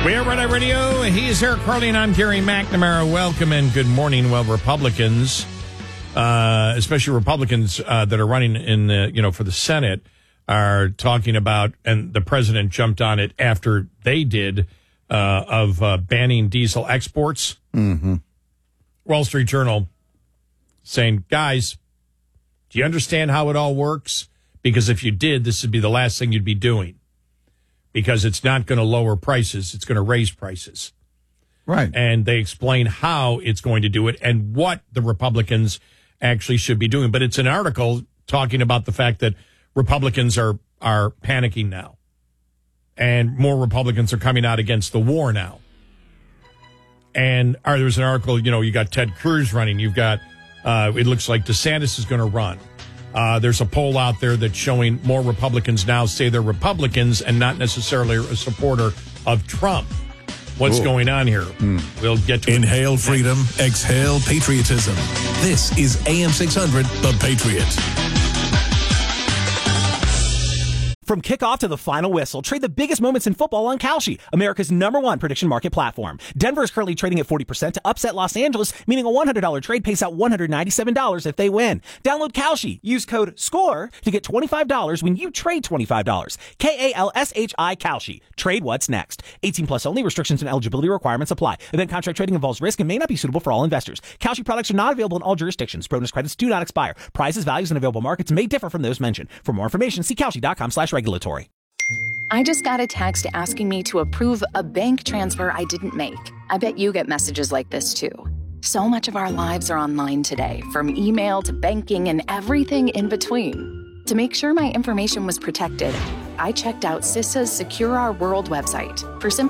We are Red Eye Radio. He is Eric Carly, and I'm Gary McNamara. Welcome and good morning. Well, Republicans, especially Republicans that are running in the, for the Senate, are talking about, and the president jumped on it after they did, of banning diesel exports. Mm-hmm. Wall Street Journal saying, guys, do you understand how it all works? Because if you did, this would be the last thing you'd be doing. Because it's not going to lower prices, it's going to raise prices. Right. And they explain how it's going to do it and what the Republicans actually should be doing. But it's an article talking about the fact that Republicans are panicking now. And more Republicans are coming out against the war now. And there's an article, you got Ted Cruz running. You've got, it looks like DeSantis is going to run. There's a poll out there that's showing more Republicans now say they're Republicans and not necessarily a supporter of Trump. What's going on here? We'll get to Inhale freedom, exhale patriotism. This is AM 600, The Patriot. From kickoff to the final whistle, trade the biggest moments in football on Kalshi, America's #1 prediction market platform. Denver is currently trading at 40% to upset Los Angeles, meaning a $100 trade pays out $197 if they win. Download Kalshi. Use code SCORE to get $25 when you trade $25. KALSHI Kalshi. Trade what's next. 18 plus only. Restrictions and eligibility requirements apply. Event contract trading involves risk and may not be suitable for all investors. Kalshi products are not available in all jurisdictions. Bonus credits do not expire. Prices, values, and available markets may differ from those mentioned. For more information, see Kalshi.com/regulatory. I just got a text asking me to approve a bank transfer I didn't make. I bet you get messages like this too. So much of our lives are online today, from email to banking and everything in between. To make sure my information was protected, I checked out CISA's Secure Our World website. For simple